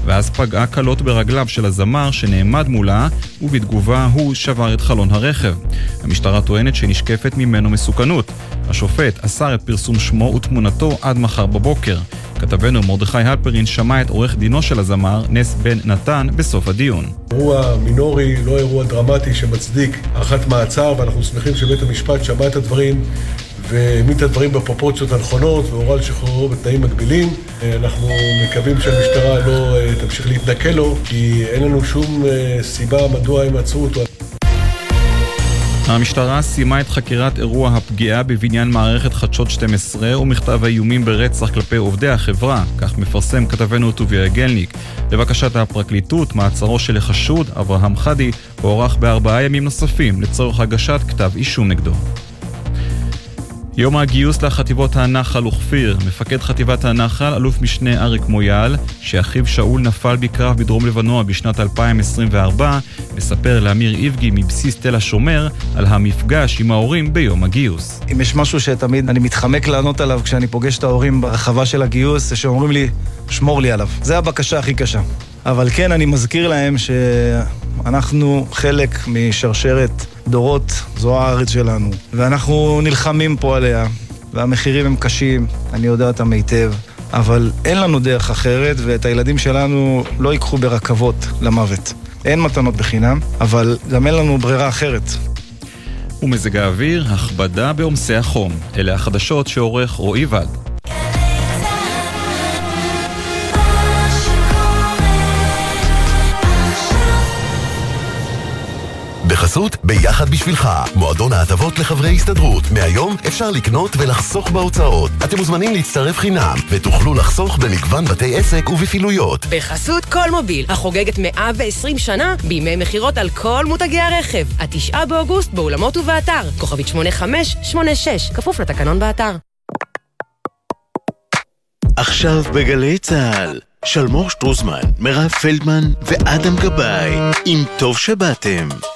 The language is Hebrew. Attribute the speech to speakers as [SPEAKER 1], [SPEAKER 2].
[SPEAKER 1] ואז פגעה קלות ברגליו של הזמר שנעמד מולה, ובתגובה הוא שבר את חלון הרכב. המשטרה טוענת שנשקפת ממנו מסוכנות. השופט אסר את פרסום שמו ותמונתו עד מחר בבוקר. כתבנו מרדכי הלפרין שמע את עורך דינו של הזמר, נס בן נתן, בסוף הדיון.
[SPEAKER 2] אירוע מינורי, לא אירוע דרמטי שמצדיק הארכת מעצר, ואנחנו שמחים שבית המשפט שמע את הדברים והעמיד את הדברים בפרופורציות הנכונות והורה על שחרורו בתנאים מגבילים. אנחנו מקווים שהמשטרה לא תמשיך להתנכל לו, כי אין לנו שום סיבה מדוע הם עצרו אותו.
[SPEAKER 1] המשטרה סיימה את חקירת אירוע הפגיעה בבניין מערכת חדשות 12 ומכתב האיומים ברצח כלפי עובדי החברה, כך מפרסם כתבנו טוביה גלניק. לבקשת הפרקליטות, מעצרו של החשוד, אברהם חדי, הוארך ב4 ימים נוספים לצורך הגשת כתב אישום נגדו. יום הגיוס לחטיבות הנחל וכפיר. מפקד חטיבת הנחל, אלוף משנה אריק מויאל, שאחיו שאול נפל בקרב בדרום לבנוע בשנת 2024, מספר לאמיר איבגי מבסיס תל השומר על המפגש עם ההורים ביום הגיוס.
[SPEAKER 3] אם יש משהו שתמיד אני מתחמק לענות עליו כשאני פוגש את ההורים ברחבה של הגיוס, זה שאומרים לי, שמור לי עליו. זה הבקשה הכי קשה. אבל כן, אני מזכיר להם שאנחנו חלק משרשרת דורות, זו הארץ שלנו, ואנחנו נלחמים פה עליה, והמחירים הם קשים, אני יודע אותם היטב, אבל אין לנו דרך אחרת, ואת הילדים שלנו לא ייקחו ברכבות למוות. אין מתנות בחינם, אבל גם אין לנו ברירה אחרת.
[SPEAKER 1] ומזג האוויר, הכבדה בעומסי החום. אלה החדשות שעורך רועי ולד.
[SPEAKER 4] בחסות ביחד בשבילך, מועדון ההטבות לחברי הסתדרות. מהיום אפשר לקנות ולחסוך בהוצאות. אתם מוזמנים להצטרף חינם ותוכלו לחסוך במגוון בתי עסק ובפעילויות.
[SPEAKER 5] בחסות כל מוביל, החוגגת 120 שנה בימי מחירות על כל מותגי הרכב. 9 באוגוסט באולמות ובאתר. כוכבית 8586, כפוף לתקנון באתר.
[SPEAKER 6] עכשיו בגלי צהל, שלמור שטרוזמן, מירב פלדמן ואדם גבאי, עם טוב שבאתם.